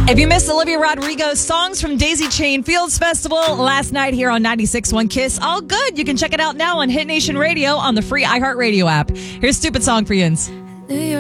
If you missed Olivia Rodrigo's songs from Daisy Chain Fields Festival last night here on 96.1 KISS, all good. You can check it out now on Hit Nation Radio on the free iHeartRadio app. Here's Stupid Song for you.